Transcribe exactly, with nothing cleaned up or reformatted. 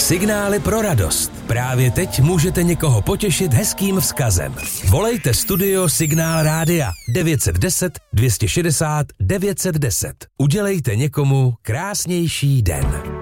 Signály pro radost. Právě teď můžete někoho potěšit hezkým vzkazem. Volejte studio Signál Rádia devět set deset dvě stě šedesát devět set deset. Udělejte někomu krásnější den.